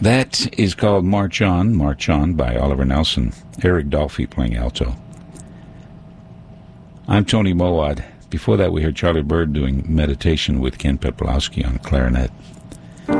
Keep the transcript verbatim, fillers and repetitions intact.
That is called March On, March On by Oliver Nelson. Eric Dolphy playing alto. I'm Tony Mowat. Before that, we heard Charlie Bird doing Meditation with Ken Peplowski on clarinet.